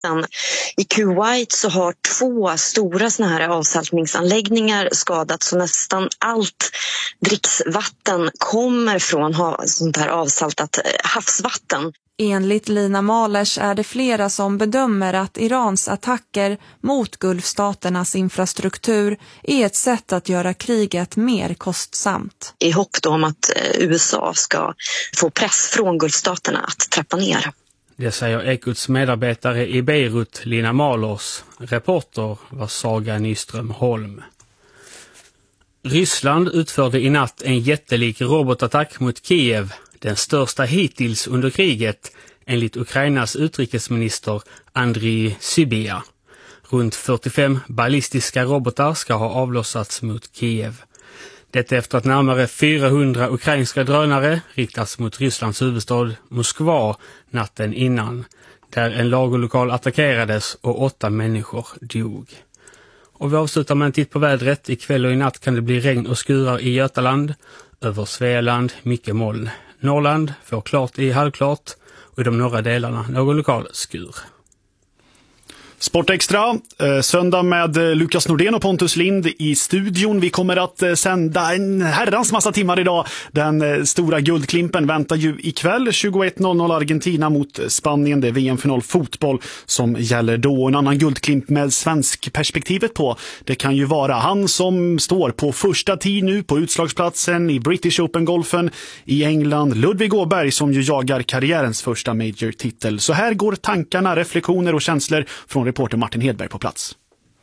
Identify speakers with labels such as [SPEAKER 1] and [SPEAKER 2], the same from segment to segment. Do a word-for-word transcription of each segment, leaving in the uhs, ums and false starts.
[SPEAKER 1] I Kuwait så har två stora såna här avsaltningsanläggningar skadats, så nästan allt dricksvatten kommer från hav, sånt här avsaltat havsvatten.
[SPEAKER 2] Enligt Lina Malers är det flera som bedömer att Irans attacker mot Gulfstaternas infrastruktur är ett sätt att göra kriget mer kostsamt.
[SPEAKER 1] I hopp då om att U S A ska få press från Gulfstaterna att trappa ner.
[SPEAKER 3] Det säger Ekots medarbetare i Beirut, Lina Malers. Reporter var Saga Nyström Holm. Ryssland utförde i natt en jättelik robotattack mot Kiev, den största hittills under kriget, enligt Ukrainas utrikesminister Andriy Sybiha. Runt fyrtiofem ballistiska robotar ska ha avlossats mot Kiev. Detta efter att närmare fyrahundra ukrainska drönare riktats mot Rysslands huvudstad Moskva natten innan, där en lagerlokal attackerades och åtta människor dog. Och vi avslutar med en titt på vädret. Ikväll och i natt kan det bli regn och skurar i Götaland. Över Svealand mycket moln. Norrland får klart i halvklart och i de norra delarna någon lokal skur.
[SPEAKER 4] Sportextra, eh, söndag med eh, Lukas Nordén och Pontus Lind i studion. Vi kommer att eh, sända en herrans massa timmar idag. Den eh, stora guldklimpen väntar ju ikväll tjugoett noll noll Argentina mot Spanien. Det är V M-final fotboll som gäller då. En annan guldklimp med svensk perspektivet på, det kan ju vara han som står på första tid nu på utslagsplatsen i British Open-golfen i England. Ludvig Åberg som ju jagar karriärens första major-titel. Så här går tankarna, reflektioner och känslor från reporter Martin Hedberg på plats.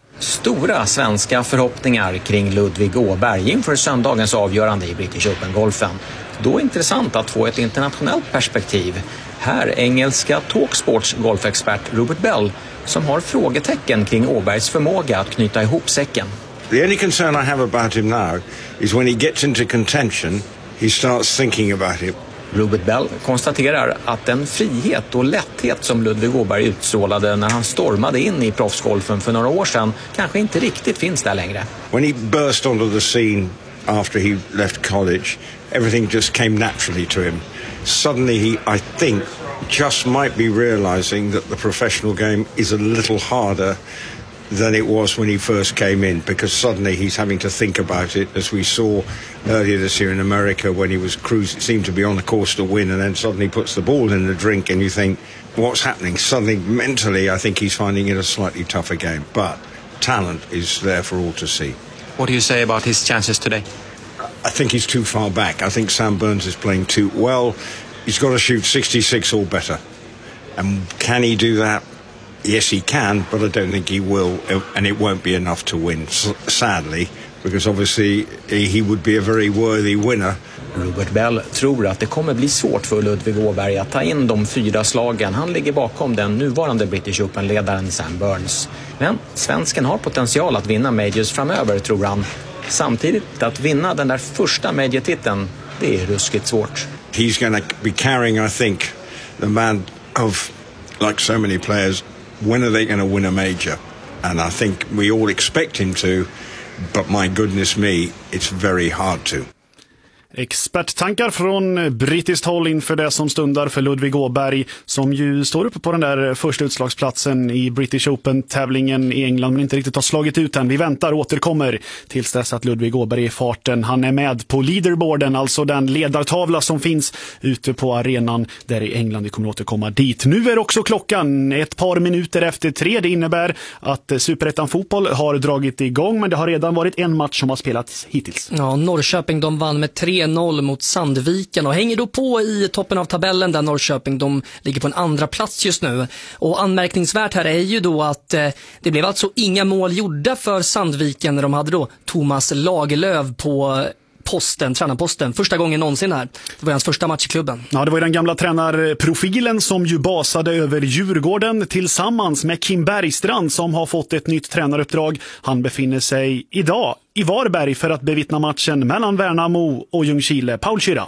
[SPEAKER 5] Stora svenska förhoppningar kring Ludvig Åberg inför söndagens avgörande i British Open-golfen. Då är intressant att få ett internationellt perspektiv. Här engelska Talksports golfexpert Robert Bell som har frågetecken kring Åbergs förmåga att knyta ihop säcken.
[SPEAKER 6] The only concern I have about him now is when he gets into contention, he starts thinking about it.
[SPEAKER 5] Robert Bell konstaterar att den frihet och lätthet som Ludvig Åberg utstrålade när han stormade in i proffsgolfen för några år sedan kanske inte riktigt finns där längre.
[SPEAKER 6] When he burst onto the scene after he left college, everything just came naturally to him. Suddenly he, I think, just might be realizing that the professional game is a little harder than it was when he first came in, because suddenly he's having to think about it, as we saw earlier this year in America when he was cruising, seemed to be on the course to win, and then suddenly puts the ball in the drink and you think, what's happening? Suddenly, mentally, I think he's finding it a slightly tougher game, but talent is there for all to see.
[SPEAKER 5] What do you say about his chances today?
[SPEAKER 6] I think he's too far back. I think Sam Burns is playing too well. He's got to shoot sixty-six or better. And can he do that? Yes, he can, but I don't think he will, and it won't be enough to win, sadly, because obviously he would be a very worthy winner.
[SPEAKER 5] Robert Bell tror att det kommer bli svårt för Ludvig Åberg att ta in de fyra slagen. Han ligger bakom den nuvarande British Open-ledaren Sam Burns. Men svensken har potential att vinna majors framöver, tror han. Samtidigt att vinna den där första major-titeln, det är ruskigt svårt.
[SPEAKER 6] He's going to be carrying, I think, the man of, like so many players, when are they going to win a major? And I think we all expect him to, but my goodness me, it's very hard to.
[SPEAKER 4] Experttankar från brittiskt håll inför det som stundar för Ludvig Åberg, som ju står uppe på den där första utslagsplatsen i British Open-tävlingen i England men inte riktigt har slagit ut än. Vi väntar och återkommer tills dess att Ludvig Åberg är i farten. Han är med på leaderboarden, alltså den ledartavla som finns ute på arenan där i England. Vi kommer återkomma dit. Nu är också klockan ett par minuter efter tre. Det innebär att Superettan fotboll har dragit igång, men det har redan varit en match som har spelats hittills.
[SPEAKER 7] Ja, Norrköping de vann med tre noll mot Sandviken och hänger då på i toppen av tabellen där Norrköping de ligger på en andra plats just nu. Och anmärkningsvärt här är ju då att eh, det blev alltså inga mål gjorda för Sandviken när de hade då Thomas Lagerlöf på posten, tränarposten, första gången någonsin här. Det var hans första match i klubben.
[SPEAKER 4] Ja, det var ju den gamla tränarprofilen som ju basade över Djurgården tillsammans med Kim Bergstrand som har fått ett nytt tränaruppdrag. Han befinner sig idag i Varberg för att bevittna matchen mellan Värnamo och Ljungskile. Paul Kyrra.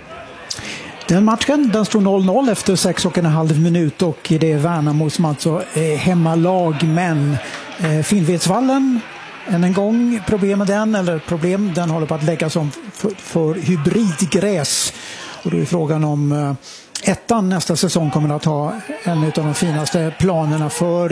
[SPEAKER 8] Den matchen den stod noll noll efter sex och en halv minut och det är Värnamo som alltså är hemmalag, men eh, Finnvedsvallen än en gång problem med den, eller problem, den håller på att läggas om för, för hybridgräs. Och då är frågan om ettan nästa säsong kommer att ha en av de finaste planerna för